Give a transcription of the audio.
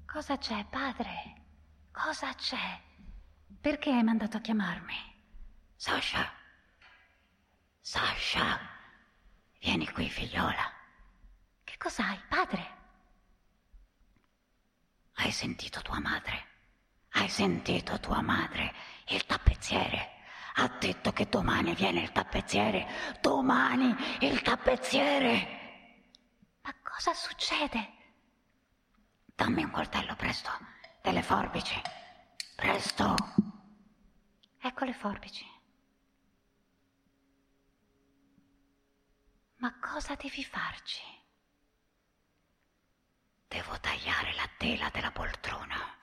Cosa c'è, padre? Cosa c'è? Perché hai mandato a chiamarmi? Sasha, vieni qui, figliola. Che cos'hai, padre? Hai sentito tua madre? Hai sentito tua madre? Il tappezziere ha detto che domani viene il tappezziere. Domani il tappezziere! Ma cosa succede? Dammi un coltello, presto. Delle forbici. Presto. Ecco le forbici. Ma cosa devi farci? Devo tagliare la tela della poltrona.